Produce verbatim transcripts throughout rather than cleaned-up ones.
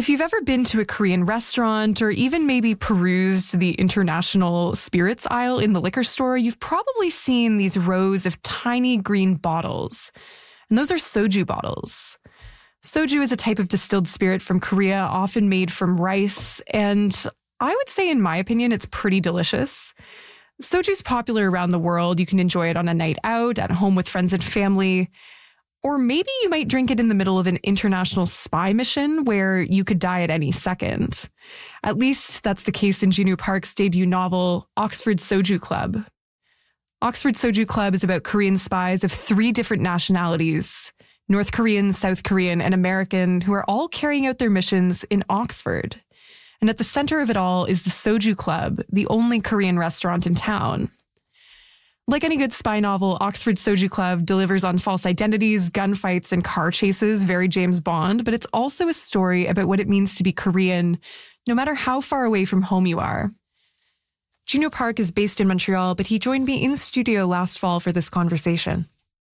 If you've ever been to a Korean restaurant or even maybe perused the international spirits aisle in the liquor store, you've probably seen these rows of tiny green bottles. And those are soju bottles. Soju is a type of distilled spirit from Korea, often made from rice. And I would say, in my opinion, it's pretty delicious. Soju's popular around the world. You can enjoy it on a night out, at home with friends and family. Or maybe you might drink it in the middle of an international spy mission where you could die at any second. At least that's the case in Ji-Noo Park's debut novel, Oxford Soju Club. Oxford Soju Club is about Korean spies of three different nationalities, North Korean, South Korean, and American, who are all carrying out their missions in Oxford. And at the center of it all is the Soju Club, the only Korean restaurant in town. Like any good spy novel, Oxford Soju Club delivers on false identities, gunfights, and car chases, very James Bond, but it's also a story about what it means to be Korean, no matter how far away from home you are. Ji-Noo Park is based in Montreal, but he joined me in studio last fall for this conversation.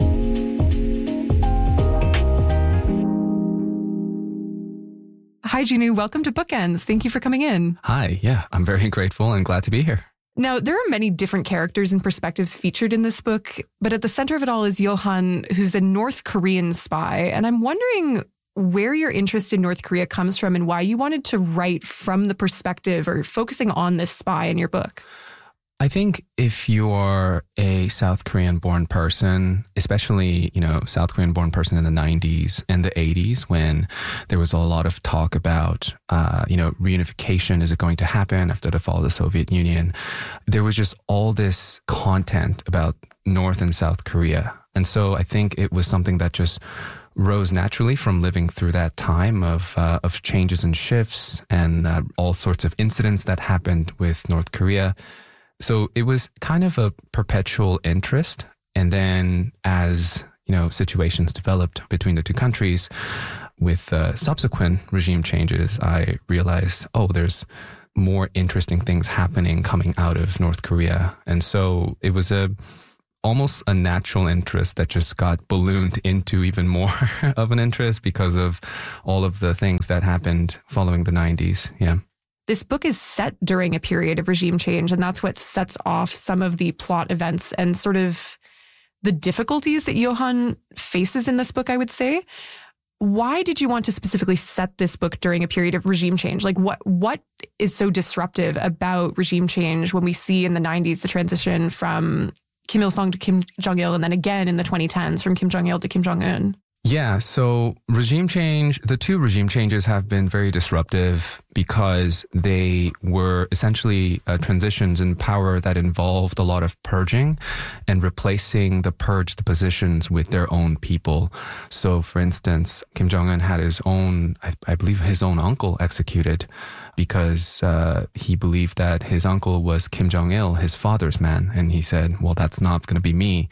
Hi, Ji-Noo. Welcome to Bookends. Thank you for coming in. Hi. Yeah, I'm very grateful and glad to be here. Now, there are many different characters and perspectives featured in this book, but at the center of it all is Yohan, who's a North Korean spy. And I'm wondering where your interest in North Korea comes from and why you wanted to write from the perspective or focusing on this spy in your book. I think if you are a South Korean born person, especially, you know, South Korean born person in the nineties and the eighties, when there was a lot of talk about, uh, you know, reunification, is it going to happen after the fall of the Soviet Union? There was just all this content about North and South Korea. And so I think it was something that just rose naturally from living through that time of uh, of changes and shifts and uh, all sorts of incidents that happened with North Korea. So it was kind of a perpetual interest. And then as, you know, situations developed between the two countries with uh, subsequent regime changes, I realized, oh, there's more interesting things happening coming out of North Korea. And so it was a almost a natural interest that just got ballooned into even more of an interest because of all of the things that happened following the nineties. Yeah. This book is set during a period of regime change, and that's what sets off some of the plot events and sort of the difficulties that Yohan faces in this book, I would say. Why did you want to specifically set this book during a period of regime change? Like, what what is so disruptive about regime change when we see in the nineties the transition from Kim Il-sung to Kim Jong-il, and then again in the twenty tens from Kim Jong-il to Kim Jong-un? Yeah, so regime change, the two regime changes have been very disruptive because they were essentially uh, transitions in power that involved a lot of purging and replacing the purged positions with their own people. So, for instance, Kim Jong-un had his own, I, I believe his own uncle executed because uh, he believed that his uncle was Kim Jong-il, his father's man. And he said, well, that's not going to be me.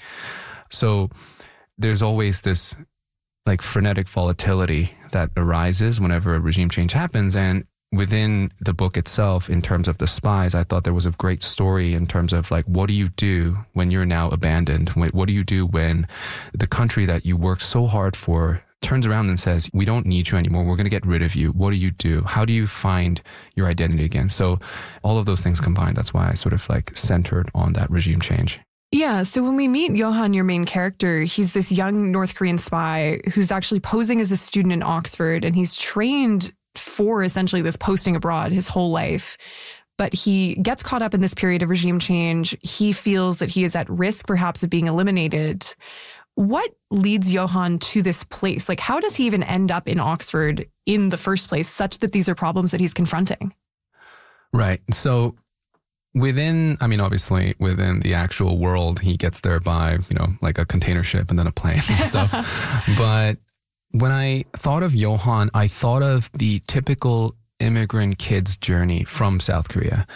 So there's always this like frenetic volatility that arises whenever a regime change happens. And within the book itself, in terms of the spies, I thought there was a great story in terms of like, what do you do when you're now abandoned? What do you do when the country that you work so hard for turns around and says, we don't need you anymore. We're going to get rid of you. What do you do? How do you find your identity again? So all of those things combined, that's why I sort of like centered on that regime change. Yeah, so when we meet Yohan, your main character, he's this young North Korean spy who's actually posing as a student in Oxford, and he's trained for essentially this posting abroad his whole life. But he gets caught up in this period of regime change. He feels that he is at risk, perhaps, of being eliminated. What leads Yohan to this place? Like, how does he even end up in Oxford in the first place, such that these are problems that he's confronting? Right. So within, I mean, obviously within the actual world, he gets there by, you know, like a container ship and then a plane and stuff. But when I thought of Yohan, I thought of the typical immigrant kid's journey from South Korea.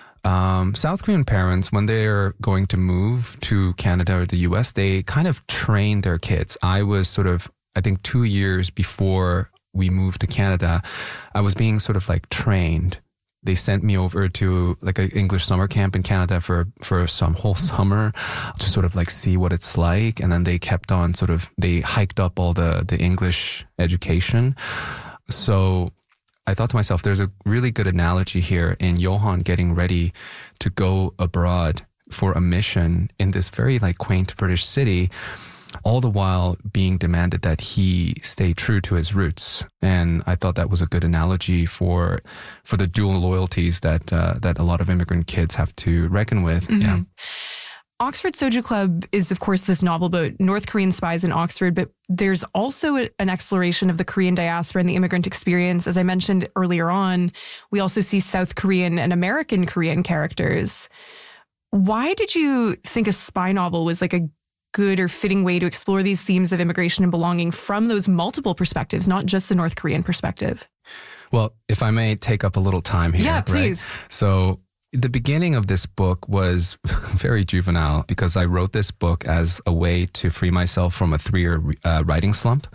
Um, South Korean parents, when they're going to move to Canada or the U S, they kind of train their kids. I was sort of, I think two years before we moved to Canada, I was being sort of like trained. They sent me over to like an English summer camp in Canada for, for some whole summer to sort of like see what it's like. And then they kept on sort of, they hiked up all the, the English education. So I thought to myself, there's a really good analogy here in Johann getting ready to go abroad for a mission in this very like quaint British city, all the while being demanded that he stay true to his roots. And I thought that was a good analogy for for the dual loyalties that uh, that a lot of immigrant kids have to reckon with. Mm-hmm. Yeah. Oxford Soju Club is, of course, this novel about North Korean spies in Oxford, but there's also an exploration of the Korean diaspora and the immigrant experience. As I mentioned earlier on, we also see South Korean and American Korean characters. Why did you think a spy novel was like a good or fitting way to explore these themes of immigration and belonging from those multiple perspectives, not just the North Korean perspective? Well, if I may take up a little time here. Yeah, please. Right? So the beginning of this book was very juvenile because I wrote this book as a way to free myself from a three-year uh, writing slump.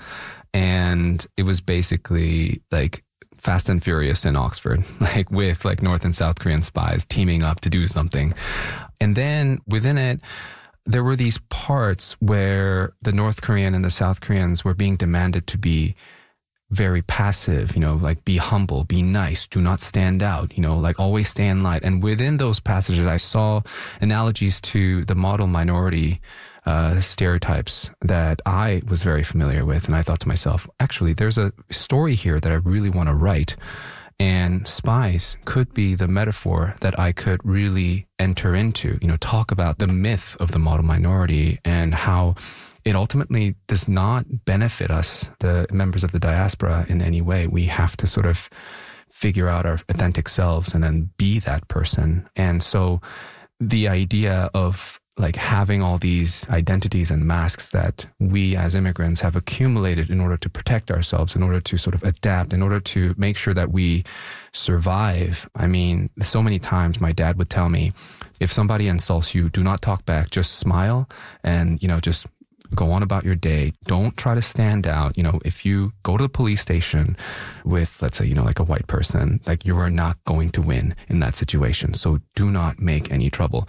And it was basically like Fast and Furious in Oxford, like with like North and South Korean spies teaming up to do something. And then within it, there were these parts where the North Korean and the South Koreans were being demanded to be very passive, you know, like be humble, be nice, do not stand out, you know, like always stay in light. And within those passages, I saw analogies to the model minority uh, stereotypes that I was very familiar with. And I thought to myself, actually, there's a story here that I really want to write. And spies could be the metaphor that I could really enter into, you know, talk about the myth of the model minority and how it ultimately does not benefit us, the members of the diaspora, in any way. We have to sort of figure out our authentic selves and then be that person. And so the idea of like having all these identities and masks that we as immigrants have accumulated in order to protect ourselves, in order to sort of adapt, in order to make sure that we survive. I mean, so many times my dad would tell me, if somebody insults you, do not talk back, just smile and, you know, just go on about your day. Don't try to stand out. You know, if you go to the police station with, let's say, you know, like a white person, like you are not going to win in that situation. So do not make any trouble.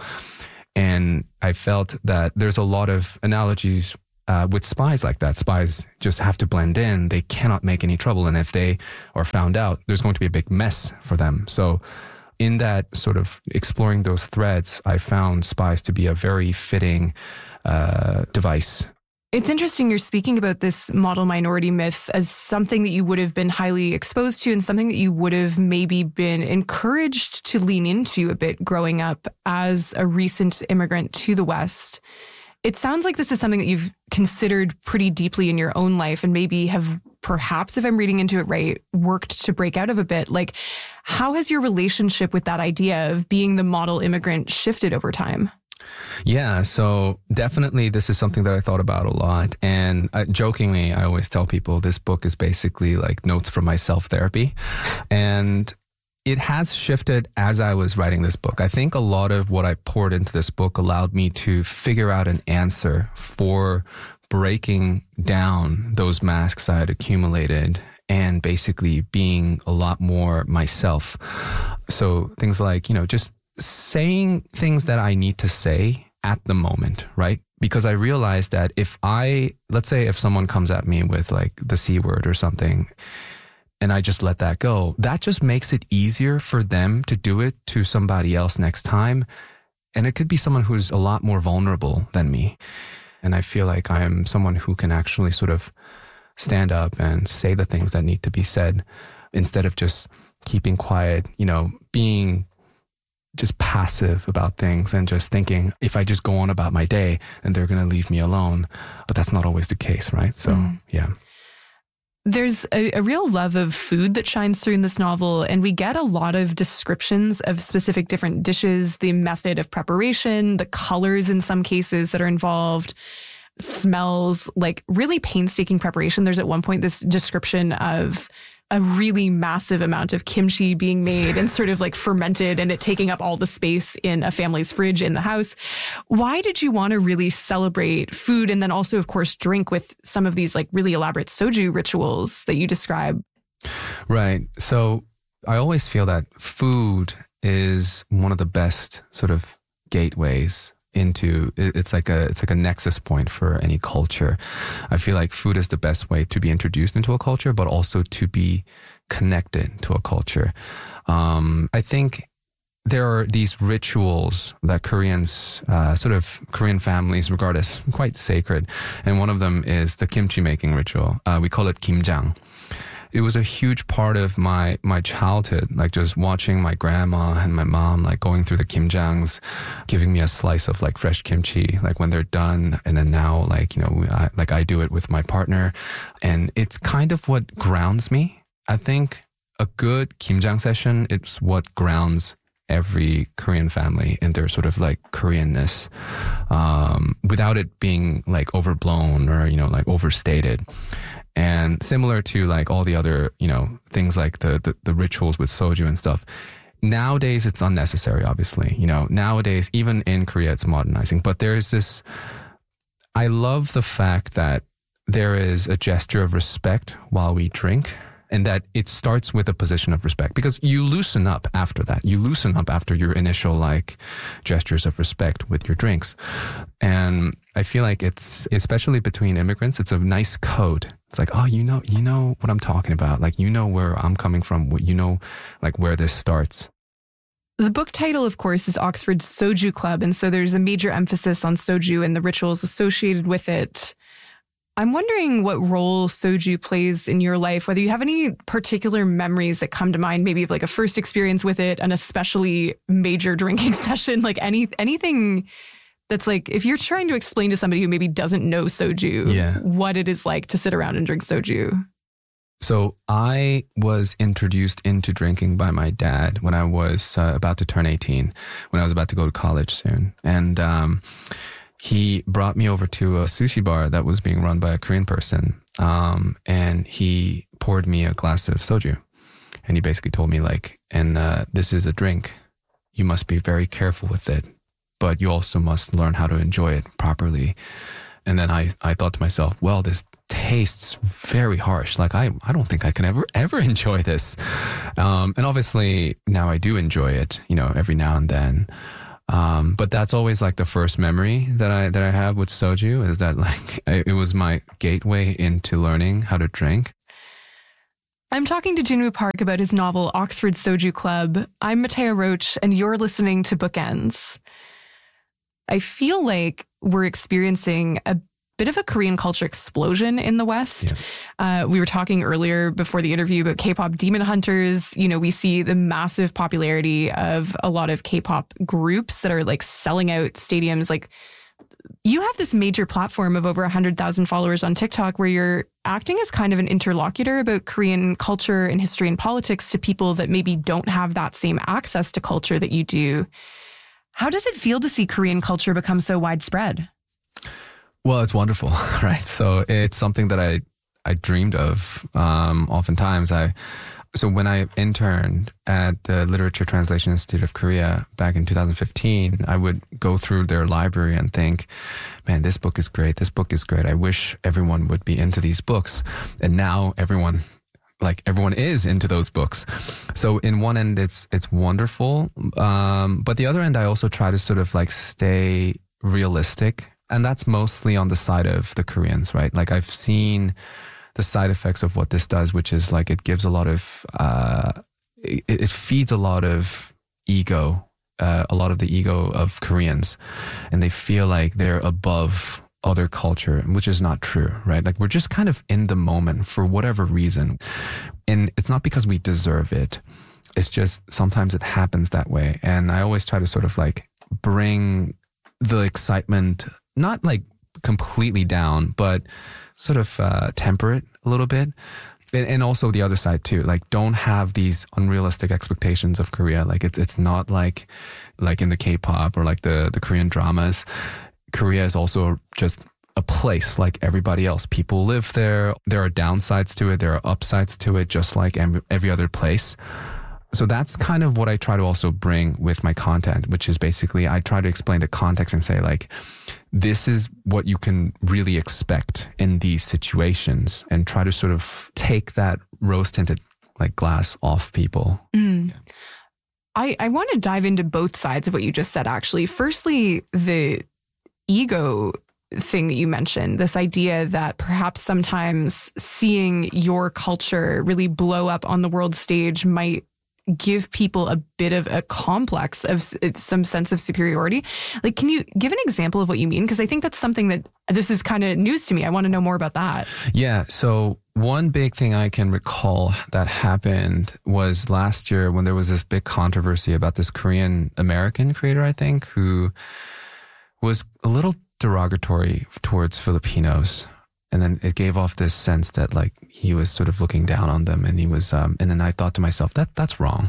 And I felt that there's a lot of analogies uh, with spies like that. Spies just have to blend in. They cannot make any trouble. And if they are found out, there's going to be a big mess for them. So in that sort of exploring those threads, I found spies to be a very fitting uh, device. It's interesting you're speaking about this model minority myth as something that you would have been highly exposed to and something that you would have maybe been encouraged to lean into a bit growing up as a recent immigrant to the West. It sounds like this is something that you've considered pretty deeply in your own life and maybe have perhaps, if I'm reading into it right, worked to break out of a bit. Like, how has your relationship with that idea of being the model immigrant shifted over time? Yeah, so definitely this is something that I thought about a lot. And uh, jokingly, I always tell people this book is basically like notes from my self-therapy. And it has shifted as I was writing this book. I think a lot of what I poured into this book allowed me to figure out an answer for breaking down those masks I had accumulated and basically being a lot more myself. So things like, you know, just saying things that I need to say at the moment, right? Because I realized that if I, let's say if someone comes at me with like the C word or something, and I just let that go, that just makes it easier for them to do it to somebody else next time. And it could be someone who's a lot more vulnerable than me. And I feel like I am someone who can actually sort of stand up and say the things that need to be said instead of just keeping quiet, you know, being just passive about things and just thinking if I just go on about my day, then they're going to leave me alone. But that's not always the case, right? So, mm. yeah. There's a, a real love of food that shines through in this novel, and we get a lot of descriptions of specific different dishes, the method of preparation, the colors in some cases that are involved, smells, like really painstaking preparation. There's at one point this description of a really massive amount of kimchi being made and sort of like fermented and it taking up all the space in a family's fridge in the house. Why did you want to really celebrate food and then also, of course, drink with some of these like really elaborate soju rituals that you describe? Right. So I always feel that food is one of the best sort of gateways into, it's like a it's like a nexus point for any culture. I feel like food is the best way to be introduced into a culture, but also to be connected to a culture. Um, I think there are these rituals that Koreans, uh, sort of Korean families regard as quite sacred. And one of them is the kimchi making ritual. Uh, we call it kimjang. It was a huge part of my, my childhood, like just watching my grandma and my mom, like going through the kimjangs, giving me a slice of like fresh kimchi, like when they're done. And then now, like, you know, I, like I do it with my partner, and it's kind of what grounds me. I think a good kimjang session, it's what grounds every Korean family in their sort of like Koreanness, um, without it being like overblown or, you know, like overstated. And similar to like all the other, you know, things like the, the, the rituals with soju and stuff. Nowadays, it's unnecessary, obviously. You know, nowadays, even in Korea, it's modernizing. But there's this, I love the fact that there is a gesture of respect while we drink, and that it starts with a position of respect, because you loosen up after that. You loosen up after your initial like gestures of respect with your drinks. And I feel like it's, especially between immigrants, it's a nice code. It's like, oh, you know, you know what I'm talking about. Like, you know where I'm coming from. You know, like where this starts. The book title, of course, is Oxford's Soju Club. And so there's a major emphasis on soju and the rituals associated with it. I'm wondering what role soju plays in your life, whether you have any particular memories that come to mind, maybe of like a first experience with it, an especially major drinking session, like any anything that's like, if you're trying to explain to somebody who maybe doesn't know soju, yeah. what it is like to sit around and drink soju. So I was introduced into drinking by my dad when I was uh, about to turn eighteen, when I was about to go to college soon. And um he brought me over to a sushi bar that was being run by a Korean person. Um, and he poured me a glass of soju. And he basically told me like, and uh, this is a drink. You must be very careful with it, but you also must learn how to enjoy it properly. And then I, I thought to myself, well, this tastes very harsh. Like I, I don't think I can ever, ever enjoy this. Um, and obviously now I do enjoy it, you know, every now and then. Um, but that's always like the first memory that I, that I have with soju, is that like, it was my gateway into learning how to drink. I'm talking to Jinwoo Park about his novel, Oxford Soju Club. I'm Matea Roach, and you're listening to Bookends. I feel like we're experiencing a bit of a Korean culture explosion in the West. Yeah. Uh, we were talking earlier before the interview about K-pop Demon Hunters. You know, we see the massive popularity of a lot of K-pop groups that are like selling out stadiums. Like, you have this major platform of over one hundred thousand followers on TikTok where you're acting as kind of an interlocutor about Korean culture and history and politics to people that maybe don't have that same access to culture that you do. How does it feel to see Korean culture become so widespread? Well, it's wonderful, right? So it's something that I, I dreamed of. Um, oftentimes I, so when I interned at the Literature Translation Institute of Korea back in two thousand fifteen, I would go through their library and think, man, this book is great. This book is great. I wish everyone would be into these books. And now everyone, like everyone is into those books. So in one end, it's, it's wonderful. Um, but the other end, I also try to sort of like stay realistic. And that's mostly on the side of the Koreans, right? Like I've seen the side effects of what this does, which is like it gives a lot of, uh, it, it feeds a lot of ego, uh, a lot of the ego of Koreans. And they feel like they're above other culture, which is not true, right? Like we're just kind of in the moment for whatever reason. And it's not because we deserve it. It's just sometimes it happens that way. And I always try to sort of like bring the excitement, not like completely down, but sort of uh, temper it a little bit. And, and also the other side too, like don't have these unrealistic expectations of Korea. Like it's it's not like like in the K-pop or like the, the Korean dramas. Korea is also just a place like everybody else. People live there. There are downsides to it. There are upsides to it, just like every other place. So that's kind of what I try to also bring with my content, which is basically I try to explain the context and say like, this is what you can really expect in these situations, and try to sort of take that rose tinted like glass off people. Mm. Yeah. I, I want to dive into both sides of what you just said, actually. Firstly, the ego thing that you mentioned, this idea that perhaps sometimes seeing your culture really blow up on the world stage might give people a bit of a complex of some sense of superiority. Like, can you give an example of what you mean? Because I think that's something that this is kind of news to me. I want to know more about that. Yeah. So one big thing I can recall that happened was last year when there was this big controversy about this Korean American creator, I think, who was a little derogatory towards Filipinos. And then it gave off this sense that like he was sort of looking down on them, and he was, um, and then I thought to myself, that that's wrong.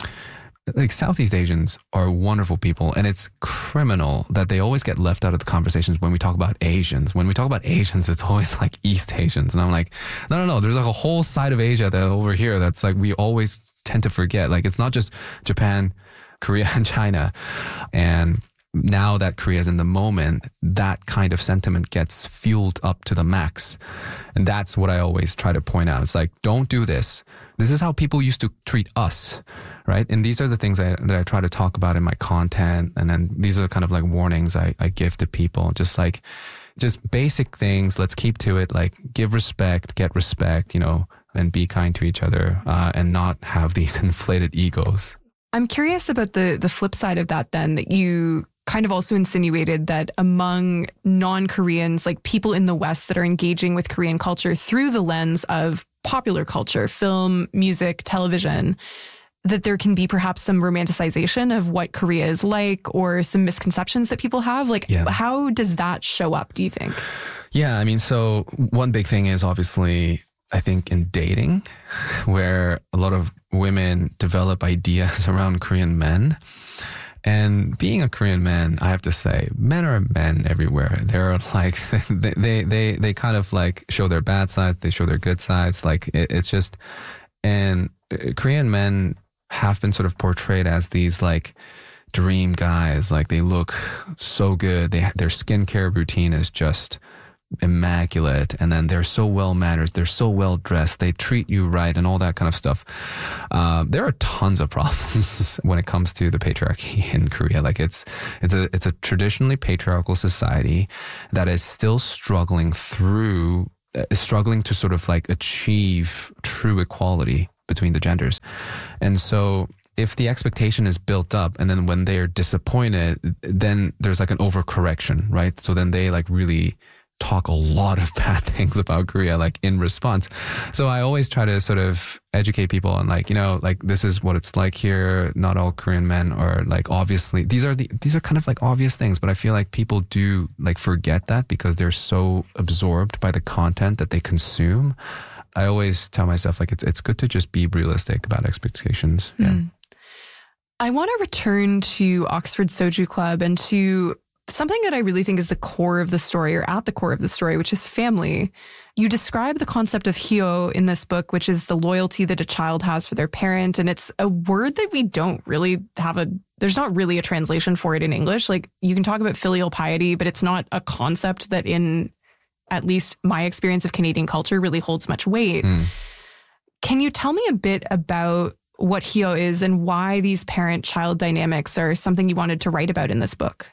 Like Southeast Asians are wonderful people, and it's criminal that they always get left out of the conversations when we talk about Asians. When we talk about Asians, it's always like East Asians. And I'm like, no, no, no, there's like a whole side of Asia that over here that's like we always tend to forget. Like it's not just Japan, Korea, and China. And now that Korea is in the moment, that kind of sentiment gets fueled up to the max. And that's what I always try to point out. It's like, don't do this. This is how people used to treat us, right? And these are the things I, that I try to talk about in my content. And then these are kind of like warnings I, I give to people. Just like, just basic things. Let's keep to it. Like give respect, get respect, you know, and be kind to each other, uh, and not have these inflated egos. I'm curious about the the flip side of that then, that you kind of also insinuated that among non-Koreans, like people in the West that are engaging with Korean culture through the lens of popular culture, film, music, television, that there can be perhaps some romanticization of what Korea is like, or some misconceptions that people have. Like, yeah. How does that show up, do you think? Yeah, I mean, so one big thing is obviously, I think, in dating, where a lot of women develop ideas around Korean men. And being a Korean man, I have to say, men are men everywhere. They're like, they, they, they, they kind of like show their bad sides. They show their good sides. Like it, it's just, and Korean men have been sort of portrayed as these like dream guys. Like they look so good. They, their skincare routine is just immaculate, and then they're so well mannered, they're so well dressed, they treat you right, and all that kind of stuff. Uh, there are tons of problems when it comes to the patriarchy in Korea. Like it's it's a it's a traditionally patriarchal society that is still struggling through uh, struggling to sort of like achieve true equality between the genders, and so. If the expectation is built up and then when they are disappointed, then there's like an overcorrection, right? So then they like really talk a lot of bad things about Korea, like in response. So I always try to sort of educate people on like, you know, like this is what it's like here. Not all Korean men are like, obviously these are the, these are kind of like obvious things, but I feel like people do like forget that because they're so absorbed by the content that they consume. I always tell myself like, it's, it's good to just be realistic about expectations. Yeah. Mm. I want to return to Oxford Soju Club and to something that I really think is the core of the story, or at the core of the story, which is family. You describe the concept of hyo in this book, which is the loyalty that a child has for their parent. And it's a word that we don't really have a, there's not really a translation for it in English. Like you can talk about filial piety, but it's not a concept that in at least my experience of Canadian culture really holds much weight. Mm. Can you tell me a bit about what hyo is and why these parent-child dynamics are something you wanted to write about in this book?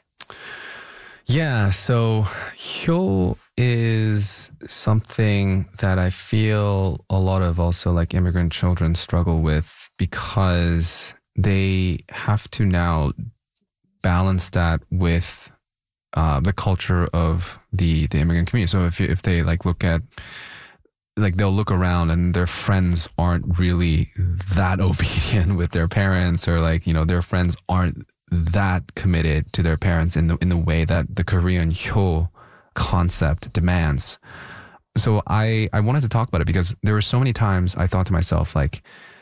Yeah, so hyo is something that I feel a lot of also like immigrant children struggle with because they have to now balance that with uh, the culture of the, the immigrant community. So if you, if they like look at like they'll look around and their friends aren't really that obedient with their parents, or like, you know, their friends aren't that committed to their parents in the in the way that the Korean hyo concept demands. So I, I wanted to talk about it because there were so many times I thought to myself, like,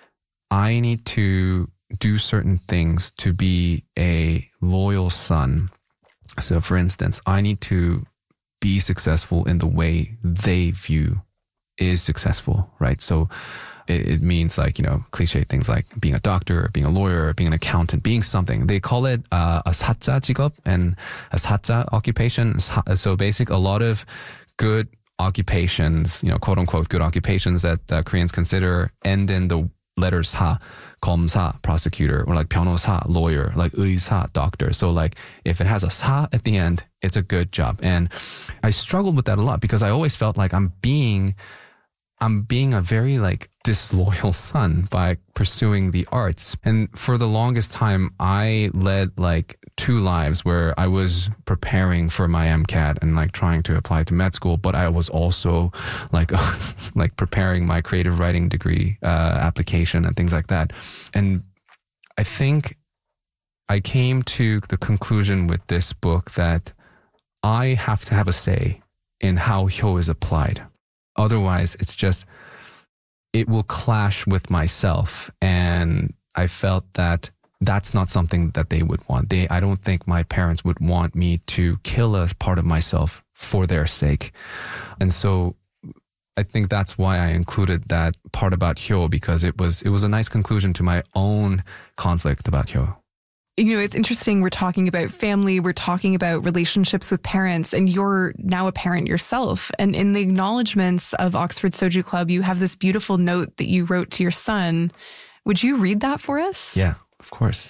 I need to do certain things to be a loyal son. So for instance, I need to be successful in the way they view is successful, right? So it, it means like, you know, cliche things like being a doctor, being a lawyer, being an accountant, being something. They call it uh, a 사자 직업 and a 사자 occupation. So basic, a lot of good occupations, you know, quote unquote, good occupations that uh, Koreans consider end in the letters 사, 검사, prosecutor, or like 변호사, lawyer, like 의사, doctor. So like if it has a 사 at the end, it's a good job. And I struggled with that a lot because I always felt like I'm being I'm being a very like disloyal son by pursuing the arts. And for the longest time, I led like two lives where I was preparing for my MCAT and like trying to apply to med school, but I was also like, like preparing my creative writing degree, uh, application and things like that. And I think I came to the conclusion with this book that I have to have a say in how Hyo is applied. Otherwise, it's just, it will clash with myself. And I felt that that's not something that they would want. They, I don't think my parents would want me to kill a part of myself for their sake. And so I think that's why I included that part about Hyo, because it was, it was a nice conclusion to my own conflict about Hyo. You know, it's interesting. We're talking about family. We're talking about relationships with parents, and you're now a parent yourself. And in the acknowledgements of Oxford Soju Club, you have this beautiful note that you wrote to your son. Would you read that for us? Yeah, of course.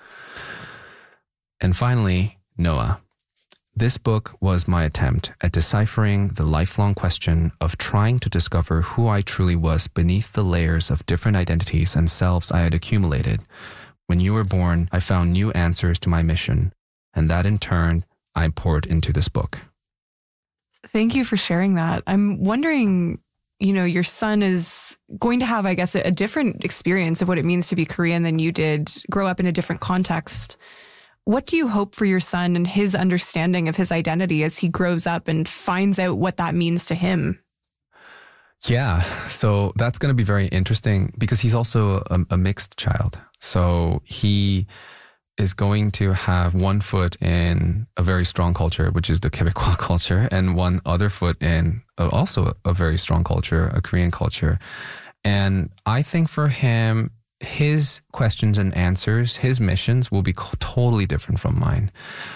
And finally, Noah. This book was my attempt at deciphering the lifelong question of trying to discover who I truly was beneath the layers of different identities and selves I had accumulated. When you were born, I found new answers to my mission, and that in turn, I poured into this book. Thank you for sharing that. I'm wondering, you know, your son is going to have, I guess, a different experience of what it means to be Korean than you did, grow up in a different context. What do you hope for your son and his understanding of his identity as he grows up and finds out what that means to him? Yeah, so that's going to be very interesting because he's also a, a mixed child. So he is going to have one foot in a very strong culture, which is the Quebecois culture, and one other foot in a, also a very strong culture, a Korean culture. And I think for him, his questions and answers, his missions will be co- totally different from mine.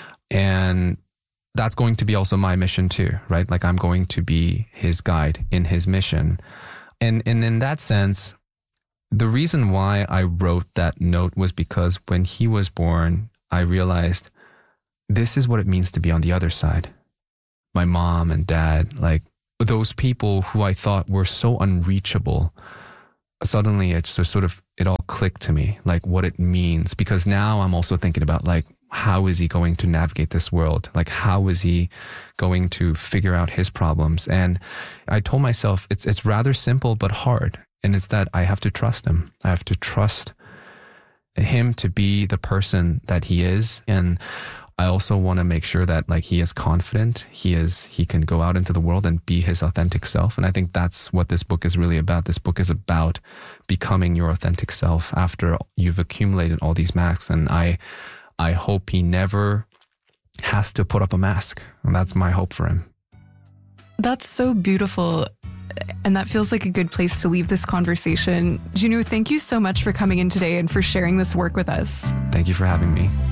And that's going to be also my mission too, right? Like I'm going to be his guide in his mission. And, and in that sense, the reason why I wrote that note was because when he was born, I realized this is what it means to be on the other side. My mom and dad, like those people who I thought were so unreachable, suddenly it's just sort of, it all clicked to me, like what it means. Because now I'm also thinking about like, how is he going to navigate this world? Like, how is he going to figure out his problems? And I told myself it's it's rather simple but hard. And it's that I have to trust him. I have to trust him to be the person that he is. And I also want to make sure that like he is confident. He is, he can go out into the world and be his authentic self. And I think that's what this book is really about. This book is about becoming your authentic self after you've accumulated all these masks. And I, I hope he never has to put up a mask. And that's my hope for him. That's so beautiful. And that feels like a good place to leave this conversation. Jinwoo, thank you so much for coming in today and for sharing this work with us. Thank you for having me.